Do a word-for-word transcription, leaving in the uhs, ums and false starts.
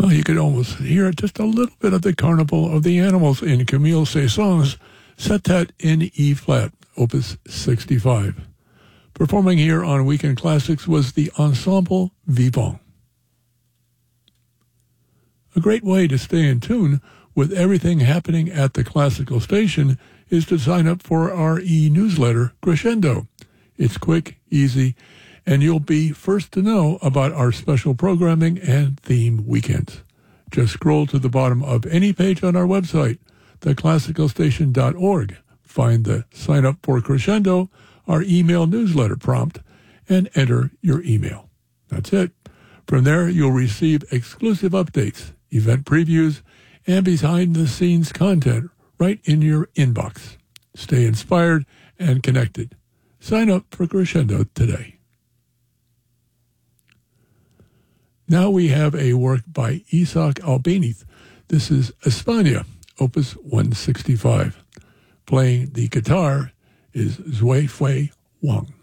Well, you could almost hear just a little bit of the Carnival of the Animals in Camille Saint-Saëns' Setet in E-flat, Opus sixty-five. Performing here on Weekend Classics was the Ensemble Vivant. A great way to stay in tune with everything happening at the classical station is to sign up for our e-newsletter, Crescendo. It's quick, easy, and you'll be first to know about our special programming and theme weekends. Just scroll to the bottom of any page on our website, the classical station dot org. Find the Sign Up for Crescendo, our email newsletter prompt, and enter your email. That's it. From there, you'll receive exclusive updates, event previews, and behind-the-scenes content right in your inbox. Stay inspired and connected. Sign up for Crescendo today. Now we have a work by Isaac Albéniz. This is España, Opus one sixty-five. Playing the guitar is Zhui Fei Wang.